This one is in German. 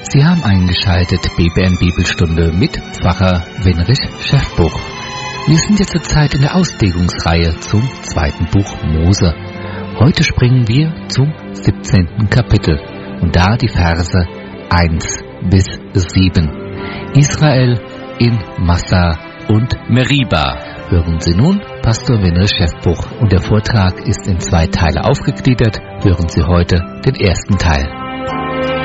Sie haben eingeschaltet BBN Bibelstunde mit Pfarrer Winrich Schäffbuch. Wir sind jetzt zurzeit in der Auslegungsreihe zum 2. Buch Mose. Heute springen wir zum 17. Kapitel und da die Verse 1 bis 7. Israel in Massa und Meriba. Hören Sie nun Pastor Winrich Schäffbuch und der Vortrag ist in 2 Teile aufgegliedert. Hören Sie heute den ersten Teil.